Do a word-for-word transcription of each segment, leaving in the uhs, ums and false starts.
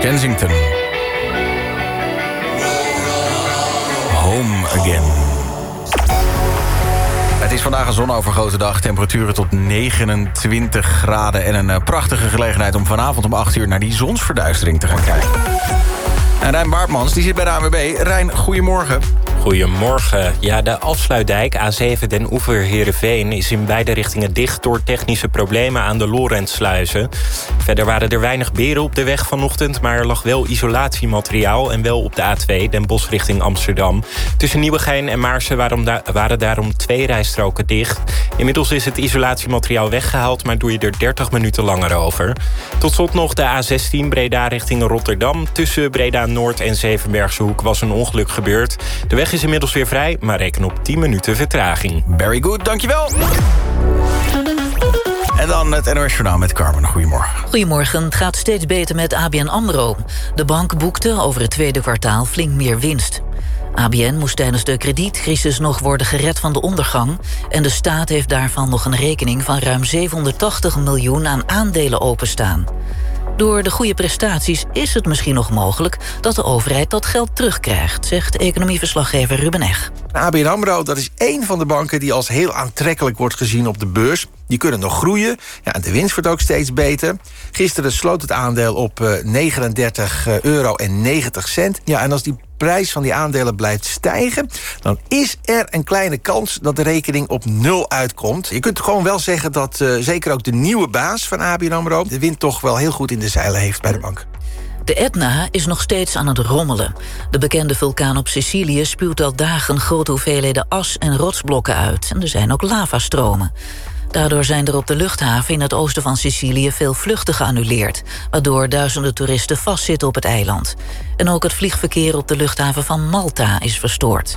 Kensington. Home again. Het is vandaag een zonovergoten dag. Temperaturen tot negenentwintig graden. En een uh, prachtige gelegenheid om vanavond om acht uur... naar die zonsverduistering te gaan kijken. En Rijn Baartmans, die zit bij de A N W B. Rijn, goedemorgen. Goedemorgen. Ja, de afsluitdijk A zeven Den Oever-Heerenveen is in beide richtingen dicht door technische problemen aan de Lorentzsluizen. Verder waren er weinig beren op de weg vanochtend, maar er lag wel isolatiemateriaal en wel op de A twee Den Bosch richting Amsterdam. Tussen Nieuwegein en Maarsen waren, da- waren daarom twee rijstroken dicht. Inmiddels is het isolatiemateriaal weggehaald, maar doe je er dertig minuten langer over. Tot slot nog de A zestien Breda richting Rotterdam. Tussen Breda Noord en Zevenbergse Hoek was een ongeluk gebeurd. De weg is inmiddels weer vrij, maar reken op tien minuten vertraging. Very good, dankjewel. En dan het N O S Journaal met Carmen. Goedemorgen. Goedemorgen. Het gaat steeds beter met A B N AMRO. De bank boekte over het tweede kwartaal flink meer winst. A B N moest tijdens de kredietcrisis nog worden gered van de ondergang... en de staat heeft daarvan nog een rekening van ruim zevenhonderdtachtig miljoen aan aandelen openstaan. Door de goede prestaties is het misschien nog mogelijk... dat de overheid dat geld terugkrijgt, zegt economieverslaggever Ruben Eg. A B N AMRO, dat is één van de banken die als heel aantrekkelijk wordt gezien op de beurs. Die kunnen nog groeien. Ja, de winst wordt ook steeds beter. Gisteren sloot het aandeel op uh, negenendertig euro en negentig cent. Ja, en als die prijs van die aandelen blijft stijgen... dan is er een kleine kans dat de rekening op nul uitkomt. Je kunt gewoon wel zeggen dat uh, zeker ook de nieuwe baas van A B N AMRO... de wind toch wel heel goed in de zeilen heeft bij de bank. De Etna is nog steeds aan het rommelen. De bekende vulkaan op Sicilië spuwt al dagen grote hoeveelheden as en rotsblokken uit. En er zijn ook lavastromen. Daardoor zijn er op de luchthaven in het oosten van Sicilië veel vluchten geannuleerd, waardoor duizenden toeristen vastzitten op het eiland. En ook het vliegverkeer op de luchthaven van Malta is verstoord.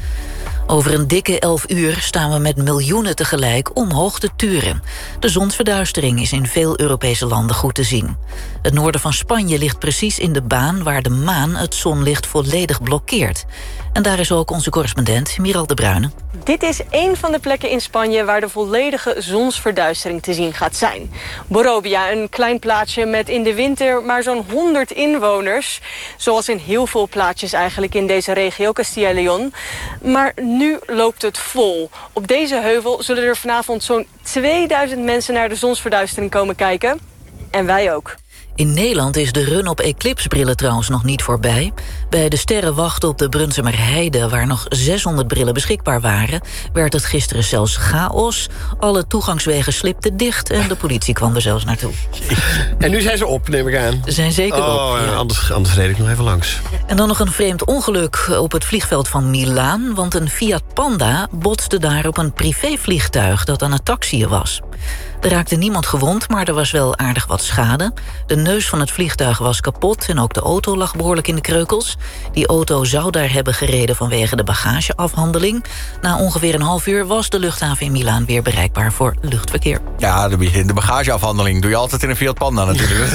Over een dikke elf uur staan we met miljoenen tegelijk omhoog te turen. De zonsverduistering is in veel Europese landen goed te zien. Het noorden van Spanje ligt precies in de baan waar de maan het zonlicht volledig blokkeert. En daar is ook onze correspondent Miral de Bruyne. Dit is één van de plekken in Spanje waar de volledige zonsverduistering te zien gaat zijn. Borovia, een klein plaatsje met in de winter maar zo'n honderd inwoners. Zoals in heel veel plaatsjes eigenlijk in deze regio, Castilla y León. Maar nu loopt het vol. Op deze heuvel zullen er vanavond zo'n tweeduizend mensen naar de zonsverduistering komen kijken. En wij ook. In Nederland is de run op eclipsbrillen trouwens nog niet voorbij. Bij de sterrenwacht op de Brunsumer Heide, waar nog zeshonderd brillen beschikbaar waren, werd het gisteren zelfs chaos. Alle toegangswegen slipten dicht en de politie kwam er zelfs naartoe. En nu zijn ze op, neem ik aan. Ze zijn zeker oh, op. Ja. Anders, anders reed ik nog even langs. En dan nog een vreemd ongeluk op het vliegveld van Milaan, want een Fiat Panda botste daar op een privévliegtuig dat aan het taxiën was. Er raakte niemand gewond, maar er was wel aardig wat schade. De neus van het vliegtuig was kapot en ook de auto lag behoorlijk in de kreukels. Die auto zou daar hebben gereden vanwege de bagageafhandeling. Na ongeveer een half uur was de luchthaven in Milaan weer bereikbaar voor luchtverkeer. Ja, de, de bagageafhandeling doe je altijd in een Fiat Panda natuurlijk.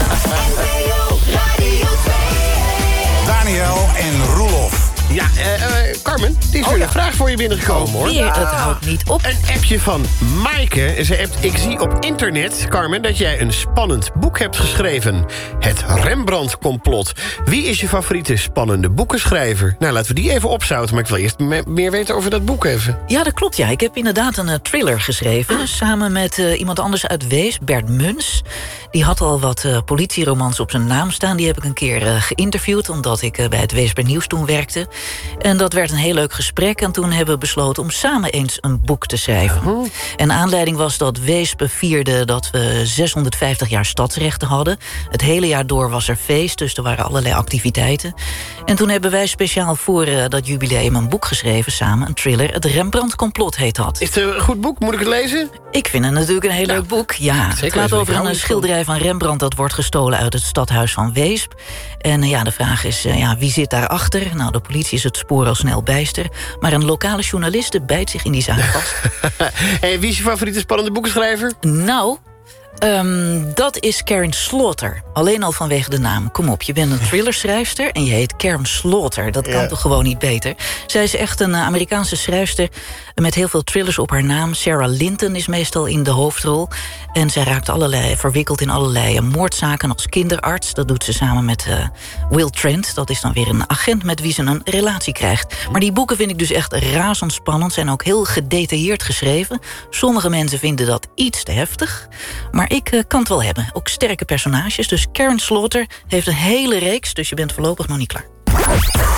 Daniel en Roelof. Ja, uh, uh, Carmen, die is Oh, weer ja. een vraag voor je binnengekomen, hoor. Weer, het houdt niet op. Een appje van Maaike. Ze appt, ik zie op internet, Carmen, dat jij een spannend boek hebt geschreven. Het Rembrandt-complot. Wie is je favoriete spannende boekenschrijver? Nou, laten we die even opzouten, maar ik wil eerst me- meer weten over dat boek even. Ja, dat klopt, ja. Ik heb inderdaad een uh, thriller geschreven, samen met uh, iemand anders uit Weesp, Bert Muns. Die had al wat uh, politieromans op zijn naam staan. Die heb ik een keer uh, geïnterviewd, omdat ik uh, bij het Weesper Nieuws toen werkte. En dat werd een heel leuk gesprek. En toen hebben we besloten om samen eens een boek te schrijven. Oh. En aanleiding was dat Weesp vierde dat we zeshonderdvijftig jaar stadsrechten hadden. Het hele jaar door was er feest, dus er waren allerlei activiteiten. En toen hebben wij speciaal voor uh, dat jubileum een boek geschreven samen. Een thriller. Het Rembrandt-complot heet dat. Is het een goed boek? Moet ik het lezen? Ik vind het natuurlijk een heel nou, leuk boek. Ja, het gaat over een schilderij van Rembrandt dat wordt gestolen uit het stadhuis van Weesp. En uh, ja, de vraag is, uh, ja, wie zit daarachter? Nou, de politie is het spoor al snel bijster. Maar een lokale journaliste bijt zich in die zaak vast. En wie is je favoriete spannende boekenschrijver? Nou, Um, dat is Karen Slaughter. Alleen al vanwege de naam. Kom op, je bent een thrillerschrijfster en je heet Karen Slaughter. Dat kan ja. toch gewoon niet beter? Zij is echt een Amerikaanse schrijfster met heel veel thrillers op haar naam. Sarah Linton is meestal in de hoofdrol. En zij raakt allerlei, verwikkeld in allerlei moordzaken als kinderarts. Dat doet ze samen met uh, Will Trent. Dat is dan weer een agent met wie ze een relatie krijgt. Maar die boeken vind ik dus echt razendspannend. Zijn ook heel gedetailleerd geschreven. Sommige mensen vinden dat iets te heftig. Maar ik uh, kan het wel hebben. Ook sterke personages. Dus Karen Slaughter heeft een hele reeks. Dus je bent voorlopig nog niet klaar.